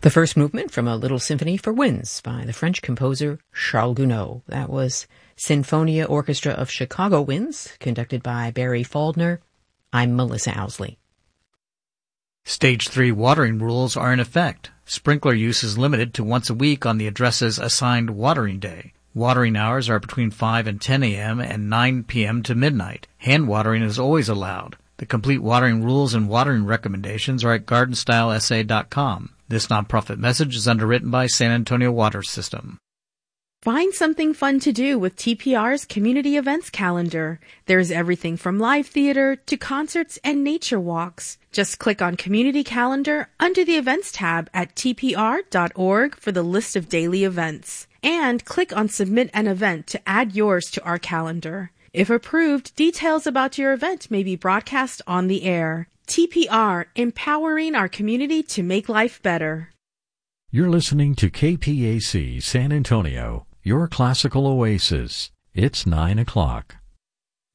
The first movement from a Little Symphony for Winds by the French composer Charles Gounod. That was Sinfonia Orchestra of Chicago Winds, conducted by Barry Faulkner. I'm Melissa Owsley. Stage 3 watering rules are in effect. Sprinkler use is limited to once a week on the address's assigned watering day. Watering hours are between 5 and 10 a.m. and 9 p.m. to midnight. Hand watering is always allowed. The complete watering rules and watering recommendations are at gardenstylesa.com. This nonprofit message is underwritten by San Antonio Water System. Find something fun to do with TPR's community events calendar. There's everything from live theater to concerts and nature walks. Just click on Community Calendar under the Events tab at tpr.org for the list of daily events. And click on Submit an Event to add yours to our calendar. If approved, details about your event may be broadcast on the air. TPR, empowering our community to make life better. You're listening to KPAC San Antonio, your classical oasis. It's 9 o'clock.